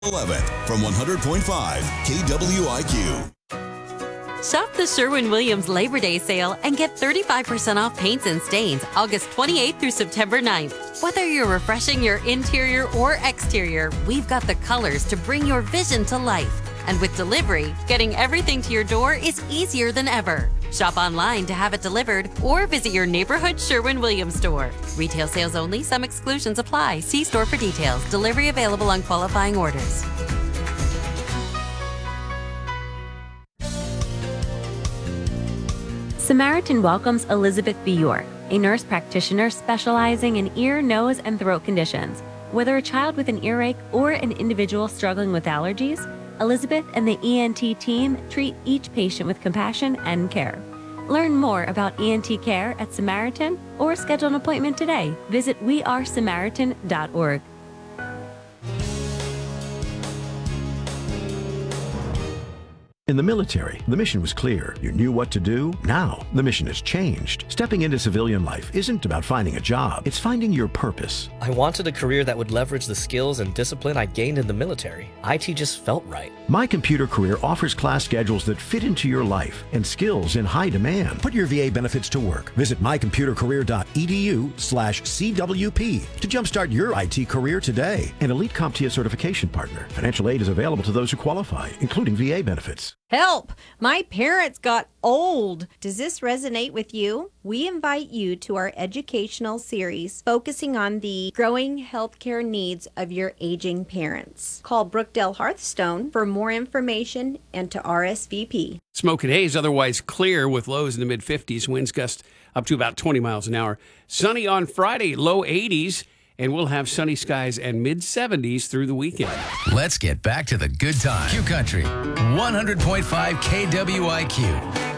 11th from 100.5 KWIQ. Shop the Sherwin-Williams Labor Day sale and get 35% off paints and stains August 28th through September 9th. Whether you're refreshing your interior or exterior, we've got the colors to bring your vision to life. And with delivery, getting everything to your door is easier than ever. Shop online to have it delivered or visit your neighborhood Sherwin-Williams store. Retail sales only. Some exclusions apply. See store for details. Delivery available on qualifying orders. Samaritan welcomes Elizabeth B. York, a nurse practitioner specializing in ear, nose, and throat conditions. Whether a child with an earache or an individual struggling with allergies, Elizabeth and the ENT team treat each patient with compassion and care. Learn more about ENT care at Samaritan or schedule an appointment today. Visit wearesamaritan.org. In the military, the mission was clear. You knew what to do. Now, the mission has changed. Stepping into civilian life isn't about finding a job. It's finding your purpose. I wanted a career that would leverage the skills and discipline I gained in the military. IT just felt right. My Computer Career offers class schedules that fit into your life and skills in high demand. Put your VA benefits to work. Visit mycomputercareer.edu/CWP to jumpstart your IT career today. An elite CompTIA certification partner. Financial aid is available to those who qualify, including VA benefits. Help! My parents got old. Does this resonate with you? We invite you to our educational series focusing on the growing healthcare needs of your aging parents. Call Brookdale Hearthstone for more information and to RSVP. Smoke and haze, otherwise clear with lows in the mid-50s, winds gust up to about 20 miles an hour. Sunny on Friday, low 80s. And we'll have sunny skies and mid-70s through the weekend. Let's get back to the good time. Q Country, 100.5 KWIQ.